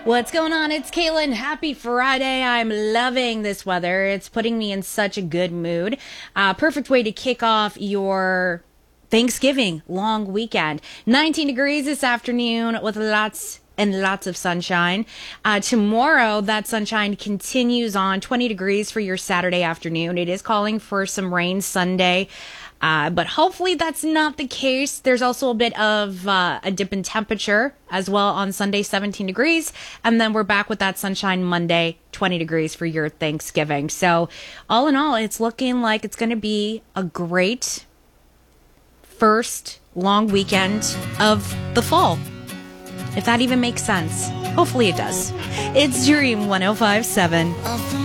What's going on? It's Kaylin. Happy Friday. I'm loving this weather. It's putting me in such a good mood. Perfect way to kick off your Thanksgiving long weekend. 19 degrees this afternoon with lots and lots of sunshine. Tomorrow, that sunshine continues on. 20 degrees for your Saturday afternoon. It is calling for some rain Sunday. But hopefully that's not the case. There's also a bit of a dip in temperature as well on Sunday, 17 degrees. And then we're back with that sunshine Monday, 20 degrees for your Thanksgiving. So all in all, it's looking like it's going to be a great first long weekend of the fall. If that even makes sense. Hopefully it does. It's Dream 105.7.